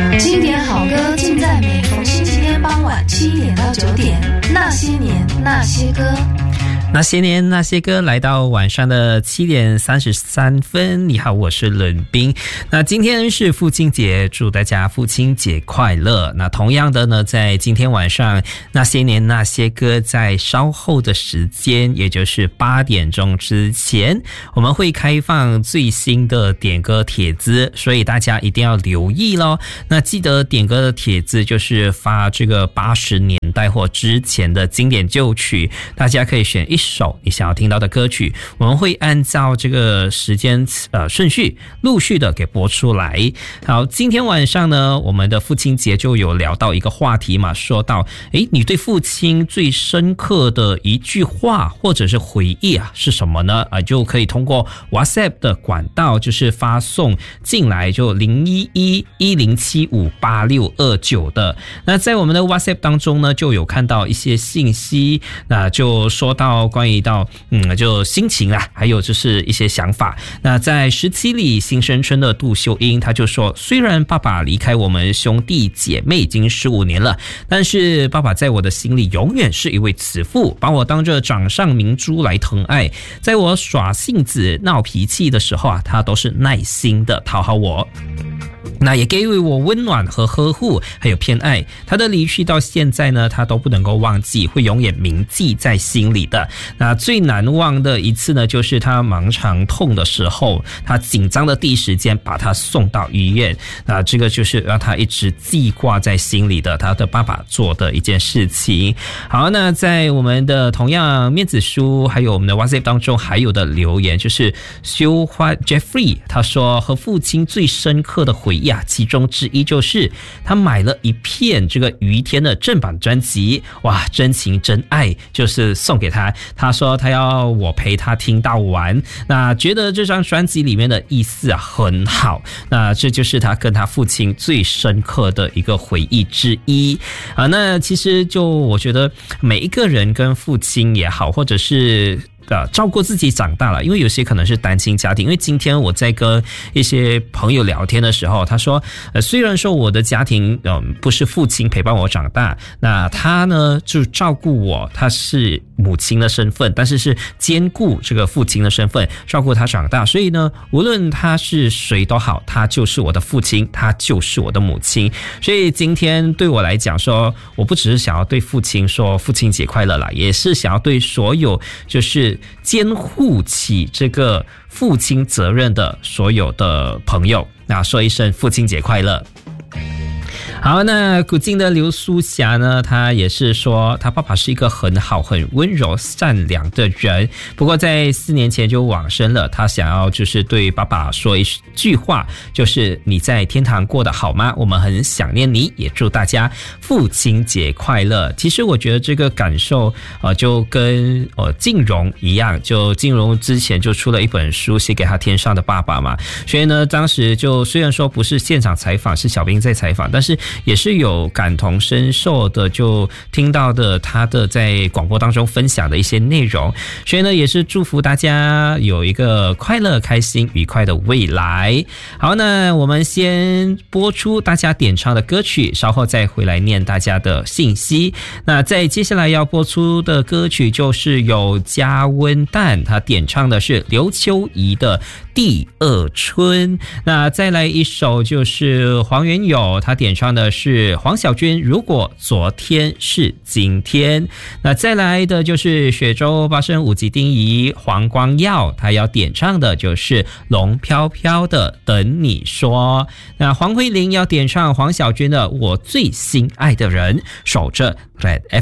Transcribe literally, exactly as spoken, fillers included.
经典好歌尽在每逢星期天傍晚七点到九点，那些年那些歌。 那些年那些歌，来到晚上的七点三十三分。你好，我是伦斌。那今天是父亲节，祝大家父亲节快乐。那同样的呢，在今天晚上那些年那些歌，在稍后的时间，也就是八点钟之前，我们会开放最新的点歌帖子，所以大家一定要留意咯。那记得点歌的帖子就是发这个八十年代或之前的经典旧曲，大家可以选一首你想要听到的歌曲，我们会按照这个时间呃顺序陆续的给播出来。好，今天晚上呢，我们的父亲节就有聊到一个话题嘛，说到诶，你对父亲最深刻的一句话或者是回忆啊是什么呢？啊，就可以通过 WhatsApp 的管道就是发送进来，就零一一一零七五八六二九的。那在我们的 WhatsApp 当中呢，就有看到一些信息，那就说到关于到嗯，就心情啊，还有就是一些想法。那在十七里新生村的杜秀英，他就说，虽然爸爸离开我们兄弟姐妹已经十五年了，但是爸爸在我的心里永远是一位慈父，把我当着掌上明珠来疼爱。在我耍性子闹脾气的时候啊，他都是耐心的讨好我，那也给予我温暖和呵护，还有偏爱。他的离去到现在呢，他都不能够忘记，会永远铭记在心里的。那最难忘的一次呢，就是他盲肠痛的时候，他紧张的第一时间把他送到医院。那这个就是让他一直记挂在心里的，他的爸爸做的一件事情。好，那在我们的同样面子书还有我们的 WhatsApp 当中还有的留言，就是修花 Jeffrey， 他说和父亲最深刻的回忆啊，其中之一就是他买了一片这个于天的正版专辑，哇，真情真爱，就是送给他。他说他要我陪他听到完，那觉得这张专辑里面的意思啊很好，那这就是他跟他父亲最深刻的一个回忆之一啊。那其实就我觉得每一个人跟父亲也好，或者是呃，照顾自己长大了，因为有些可能是单亲家庭。因为今天我在跟一些朋友聊天的时候，他说，呃，虽然说我的家庭嗯、呃、不是父亲陪伴我长大，那他呢就照顾我，他是母亲的身份，但是是兼顾这个父亲的身份，照顾他长大。所以呢，无论他是谁都好，他就是我的父亲，他就是我的母亲。所以今天对我来讲说，我不只是想要对父亲说父亲节快乐啦，也是想要对所有就是肩负起这个父亲责任的所有的朋友，那说一声父亲节快乐。好，那古晋的刘苏霞呢，她也是说她爸爸是一个很好很温柔善良的人，不过在四年前就往生了。她想要就是对爸爸说一句话，就是你在天堂过得好吗？我们很想念你，也祝大家父亲节快乐。其实我觉得这个感受呃，就跟呃静蓉一样，就静蓉之前就出了一本书写给他天上的爸爸嘛，所以呢当时就虽然说不是现场采访，是小兵在采访，但是也是有感同身受的，就听到的他的在广播当中分享的一些内容，所以呢也是祝福大家有一个快乐开心愉快的未来。好，那我们先播出大家点唱的歌曲，稍后再回来念大家的信息。那在接下来要播出的歌曲就是有加温蛋，他点唱的是刘秋怡的第二春。那再来一首就是黄元友，他点唱的是黄小娟如果昨天是今天。那再来的就是雪州八声五级丁仪黄光耀，他要点唱的就是龙飘飘的等你说。那黄慧玲要点唱黄小娟的我最心爱的人。守着 Red F